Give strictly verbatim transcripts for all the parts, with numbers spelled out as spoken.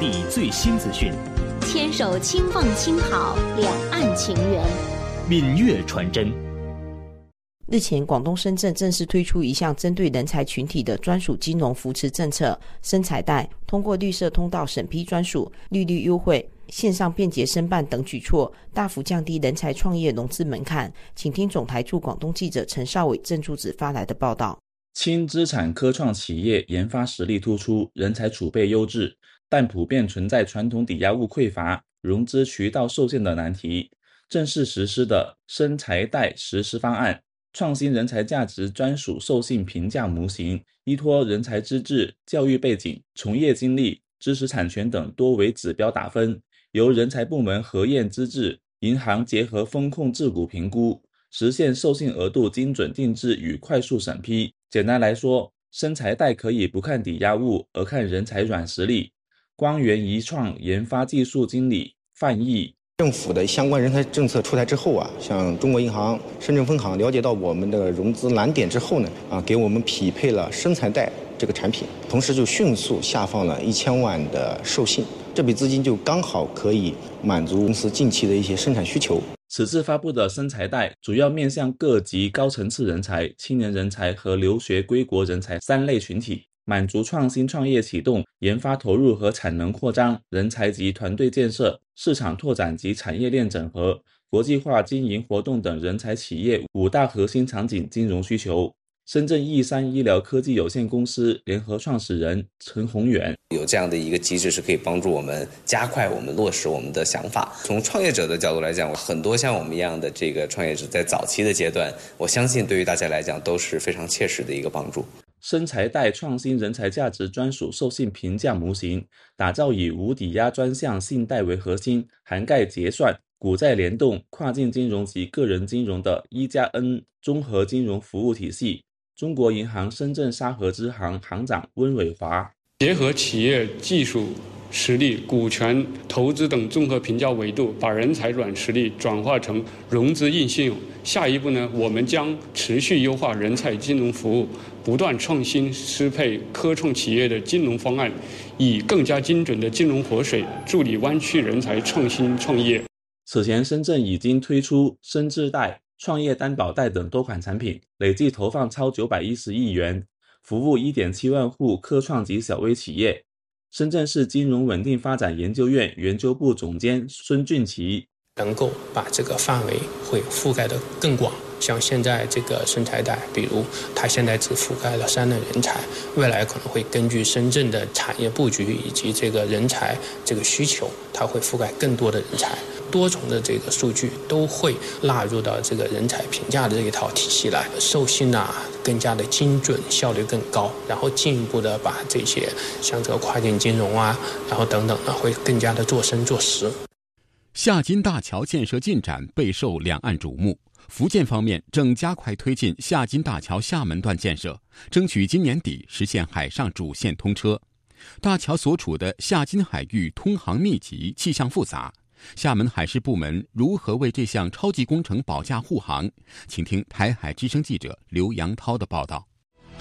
递最新资讯， 牵手轻放轻好，两岸情缘， 闽粤传真。 日前，广东深圳正式推出一项针对人才群体的专属金融扶持政策——生财贷，通过绿色通道审批专属、利率优惠、线上便捷申办等举措，大幅降低人才创业融资门槛。请听总台驻广东记者陈少伟郑柱子发来的报道。 轻资产科创企业研发实力突出，人才储备优质，但普遍存在传统抵押物匮乏、融资渠道受限的难题。正式实施的生财贷实施方案，创新人才价值专属授信评价模型，依托人才资质、教育背景、从业经历、知识产权等多维指标打分，由人才部门核验资质，银行结合风控自股评估，实现授信额度精准定制与快速审批。简单来说，生财贷可以不看抵押物，而看人才软实力。光源一创研发技术经理范毅， 政府的相关人才政策出台之后啊，像中国银行深圳分行了解到我们的融资难点之后呢，啊，给我们匹配了生财贷这个产品，同时就迅速下放了一千万的授信，这笔资金就刚好可以满足公司近期的一些生产需求。 此次发布的生财贷主要面向各级高层次人才、青年人才和留学归国人才三类群体，满足创新创业启动、研发投入和产能扩张、人才及团队建设、市场拓展及产业链整合、国际化经营活动等人才企业五大核心场景金融需求。深圳易山医疗科技有限公司联合创始人陈宏远， 有这样的一个机制是可以帮助我们加快我们落实我们的想法。从创业者的角度来讲，很多像我们一样的这个创业者在早期的阶段，我相信对于大家来讲都是非常切实的一个帮助。 生财贷创新人才价值专属授信评价模型，打造以无抵押专项信贷为核心，涵盖结算、股债联动、跨境金融及个人金融的一加 N 综合金融服务体系。中国银行深圳沙河支行行长温伟华， 结合企业技术实力、股权投资等综合评价维度，把人才软实力转化成融资硬信用。下一步呢，我们将持续优化人才金融服务，不断创新适配科创企业的金融方案，以更加精准的金融活水助力湾区人才创新创业。 此前深圳已经推出生智贷、创业担保贷等多款产品，累计投放超九百一十亿元，服务 一点七万户科创及小微企业。深圳市金融稳定发展研究院研究部总监孙俊奇， 能够把这个范围会覆盖得更广。像现在这个生财贷，比如它现在只覆盖了三类人才，未来可能会根据深圳的产业布局以及这个人才这个需求，它会覆盖更多的人才。多重的这个数据都会纳入到这个人才评价的这一套体系来，授信啊更加的精准，效率更高，然后进一步的把这些像这个跨境金融啊，然后等等呢，会更加的做深做实。 厦金大桥建设进展备受两岸瞩目。福建方面正加快推进厦金大桥厦门段建设，争取今年底实现海上主线通车。大桥所处的厦金海域通航密集，气象复杂。厦门海事部门如何为这项超级工程保驾护航？请听台海之声记者刘阳涛的报道。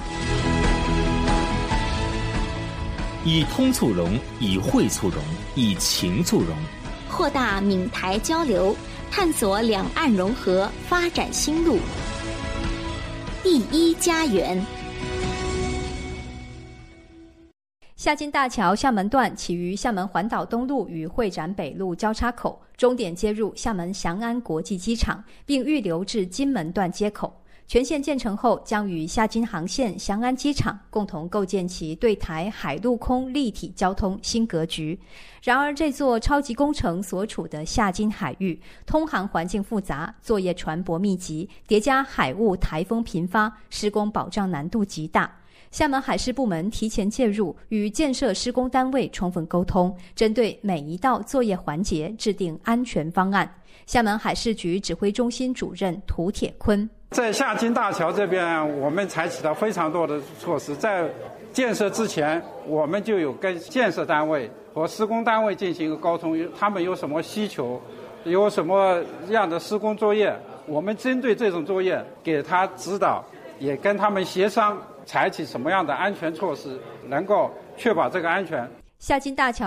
以通促融，以惠促融，以情促融， 扩大闽台交流，探索两岸融合发展新路。第一家园。 厦金大桥厦门段起于厦门环岛东路与会展北路交叉口，终点接入厦门翔安国际机场，并预留至金门段接口。全线建成后，将与厦金航线翔安机场共同构建其对台海陆空立体交通新格局。然而，这座超级工程所处的厦金海域，通航环境复杂，作业船舶密集，叠加海雾台风频发，施工保障难度极大。厦门海事部门提前介入，与建设施工单位充分沟通，针对每一道作业环节制定安全方案。厦门海事局指挥中心主任涂铁坤， 在厦金大桥这边，我们采取了非常多的措施。在建设之前，我们就有跟建设单位和施工单位进行一个沟通，他们有什么需求，有什么样的施工作业，我们针对这种作业给他指导，也跟他们协商采取什么样的安全措施，能够确保这个安全。 厦金大桥